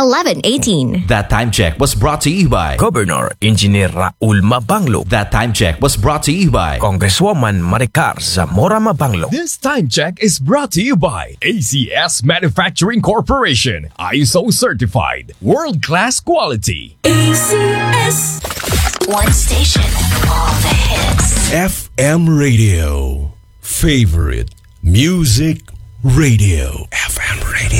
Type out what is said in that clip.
1118. That time check was brought to you by Governor Engineer Raul Mabanglo. That time check was brought to you by Congresswoman Maricar Zamora Mabanglo. This time check is brought to you by ACS Manufacturing Corporation. ISO certified. World-class quality. ACS. One station, all the hits. FM Radio. Favorite Music Radio. FM Radio.